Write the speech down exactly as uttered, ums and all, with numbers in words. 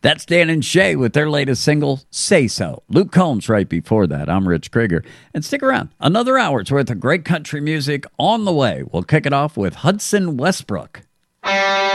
That's Dan and Shay with their latest single, Say So. Luke Combs right before that. I'm Rich Krieger. And stick around. Another hour's worth of great country music on the way. We'll kick it off with Hudson Westbrook.